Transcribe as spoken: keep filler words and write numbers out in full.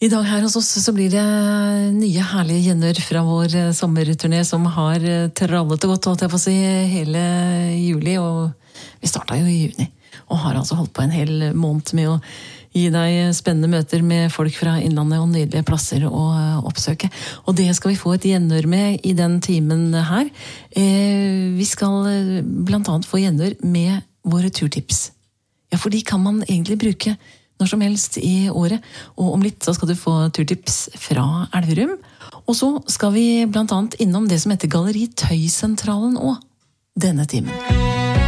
I dag her hos oss så blir det nye herlige gjenner fra vår sommerturné som har trallet og gått, holdt jeg på å si, hele juli, og vi startet jo i juni, og har altså holdt på en hel måned med å gi deg spennende møter med folk fra innlandet og nydelige plasser å oppsøke. Og det skal vi få et gjenner med i den timen her. Vi skal blant annet få gjenner med våre turtips. Ja, for de kan man egentlig bruke når som helst i året, og om litt så skal du få turtips fra Elverum. Og så skal vi blant annet innom det som heter Galleri Tøysentralen også, denne timen.